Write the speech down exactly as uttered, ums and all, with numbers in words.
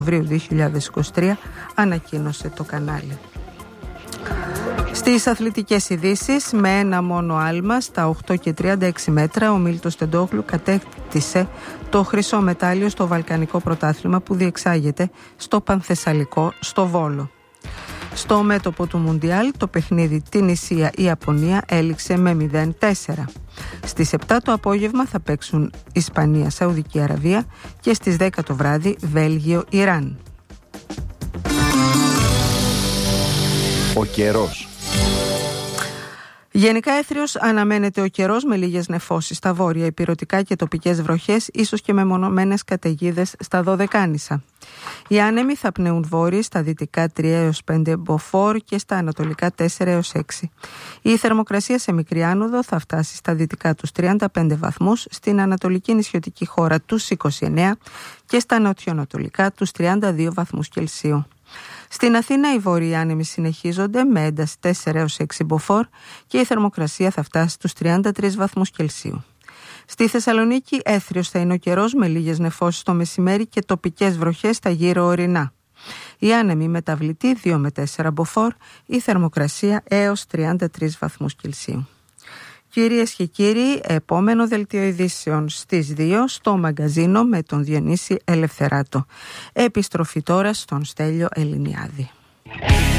Οκτωβρίου δύο χιλιάδες είκοσι τρία, ανακοίνωσε το κανάλι. Στις αθλητικές ειδήσεις, με ένα μόνο άλμα στα οκτώ και τριάντα έξι μέτρα, ο Μίλτος Τεντόγλου κατέκτησε το χρυσό μετάλλιο στο Βαλκανικό Πρωτάθλημα που διεξάγεται στο Πανθεσσαλικό στο Βόλο. Στο μέτωπο του Μουντιάλ, το παιχνίδι Τινησία-Ιαπωνία έληξε με μηδέν τέσσερα. Στις επτά το απόγευμα θα παίξουν Ισπανία-Σαουδική Αραβία και στις δέκα το βράδυ Βέλγιο-Ιράν. Ο καιρός. Γενικά έθριος αναμένεται ο καιρός με λίγες νεφώσεις στα βόρεια, ηπειρωτικά και τοπικές βροχές, ίσως και με μονομένες καταιγίδες στα Δωδεκάνησα. Οι άνεμοι θα πνέουν βόρειοι στα δυτικά τρία έως πέντε μποφόρ και στα ανατολικά τέσσερα έως έξι. Η θερμοκρασία σε μικρή άνοδο θα φτάσει στα δυτικά τους τριάντα πέντε βαθμούς, στην ανατολική νησιωτική χώρα τους είκοσι εννέα και στα νοτιοανατολικά τους τριάντα δύο βαθμούς Κελσίου. Στην Αθήνα οι βόρειοι άνεμοι συνεχίζονται με ένταση τέσσερα έως έξι μποφόρ και η θερμοκρασία θα φτάσει στους τριάντα τρεις βαθμούς Κελσίου. Στη Θεσσαλονίκη έθριος θα είναι ο καιρός με λίγες νεφώσεις το μεσημέρι και τοπικές βροχές στα γύρω ορεινά. Οι άνεμοι μεταβλητοί δύο με τέσσερα μποφόρ, η θερμοκρασία έως τριάντα τρεις βαθμούς Κελσίου. Κυρίες και κύριοι, επόμενο δελτίο ειδήσεων στις δύο στο μαγκαζίνο με τον Διονύση Ελευθεράτο. Επιστροφή τώρα στον Στέλιο Ελληνιάδη.